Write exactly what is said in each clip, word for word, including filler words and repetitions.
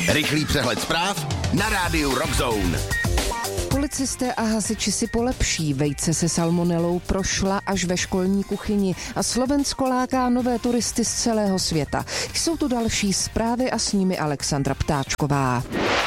Rychlý přehled zpráv na rádiu Rock Zone. Policisté a hasiči si polepší. Vejce se salmonelou prošla až ve školní kuchyni a Slovensko láká nové turisty z celého světa. Jsou tu další zprávy a s nimi Alexandra Ptáčková.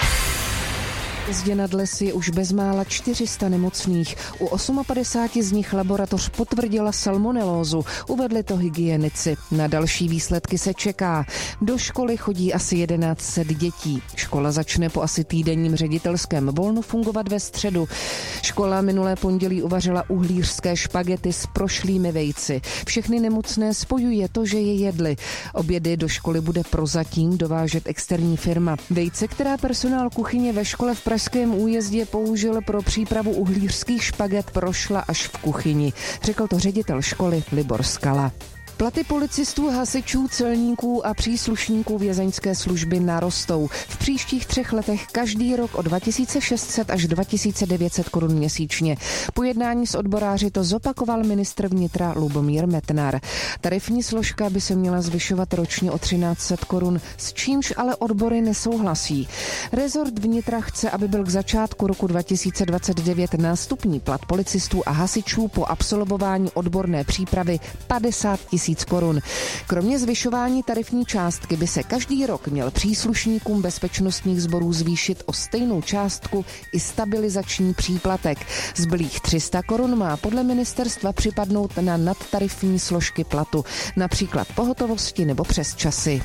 Zde nad lesy je už bezmála čtyři sta nemocných. U padesáti osmi z nich laboratoř potvrdila salmonelózu, uvedli to hygienici. Na další výsledky se čeká. Do školy chodí asi jedenáct set dětí. Škola začne po asi týdenním ředitelském volnu fungovat ve středu. Škola minulé pondělí uvařila uhlířské špagety s prošlými vejci. Všechny nemocné spojuje to, že je jedli. Obědy do školy bude prozatím dovážet externí firma. Vejce, která personál kuchyně ve škole v Pražském Újezdě použil pro přípravu uhlířských špaget, prošla až v kuchyni, řekl to ředitel školy Libor Skala. Platy policistů, hasičů, celníků a příslušníků vězeňské služby narostou. V příštích třech letech každý rok o dva tisíce šest set až dva tisíce devět set korun měsíčně. Po jednání s odboráři to zopakoval ministr vnitra Lubomír Metnar. Tarifní složka by se měla zvyšovat ročně o třináct set korun, s čímž ale odbory nesouhlasí. Rezort vnitra chce, aby byl k začátku roku dva tisíce dvacet devět nástupní plat policistů a hasičů po absolvování odborné přípravy padesát tisíc korun. Kromě zvyšování tarifní částky by se každý rok měl příslušníkům bezpečnostních sborů zvýšit o stejnou částku i stabilizační příplatek. Zbylých tři sta korun má podle ministerstva připadnout na nadtarifní složky platu, například pohotovosti nebo přesčasy.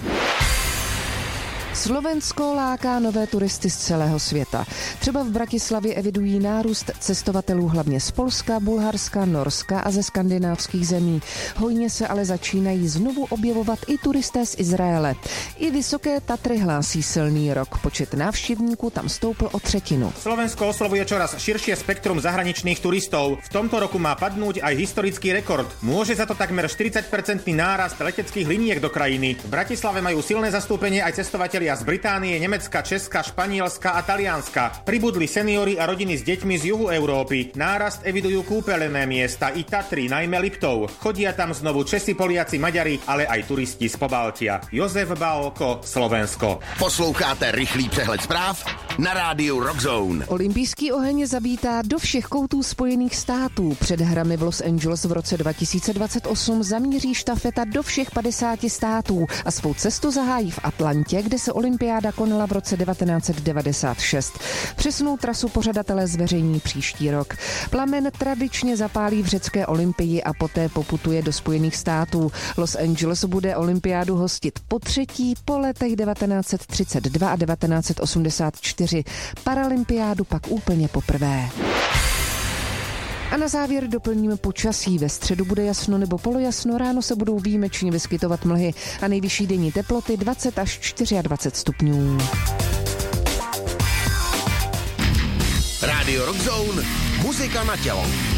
Slovensko láká nové turisty z celého světa. Třeba v Bratislavě evidují nárůst cestovatelů hlavně z Polska, Bulharska, Norska a ze skandinávských zemí. Hojně se ale začínají znovu objevovat i turisté z Izraele. I Vysoké Tatry hlásí silný rok. Počet návštěvníků tam stoupl o třetinu. Slovensko oslovuje čoraz širšie spektrum zahraničných turistov. V tomto roku má padnúť aj historický rekord. Môže za to takmer štyridsať percentný nárast leteckých liniek do krajiny. V Bratislave majú silné zastúpenie aj cestovatelia z Británie, Nemecka, Česka, Španielska a Talianska. Pribudli seniori a rodiny s deťmi z juhu Európy. Nárast evidujú kúpeľné miesta i Tatry, najmä Liptov. Chodia tam znovu Česi, Poliaci, Maďari, ale aj turisti z Pobaltia. Jozef Bálko, Slovensko. Posloucháte rychlý přehled zpráv na rádiu Rock Zone. Olympijský oheň zavítá do všech koutů Spojených států. Před hrami v Los Angeles v roce dva tisíce dvacet osm zamíří štafeta do všech padesáti států a svou cestu zahájí v Atlantě, kde se olympiáda konala v roce devatenáct set devadesát šest. Přesnou trasu pořadatelé zveřejní příští rok. Plamen tradičně zapálí v řecké Olympii a poté poputuje do Spojených států. Los Angeles bude olympiádu hostit po třetí po letech devatenáct set třicet dva a devatenáct set osmdesát čtyři. Paralympiádu pak úplně poprvé. A na závěr doplníme počasí. Ve středu bude jasno nebo polojasno, ráno se budou výjimečně vyskytovat mlhy a nejvyšší denní teploty dvacet až dvacet čtyři stupňů. Rádio Rock Zone, muzika na tělo.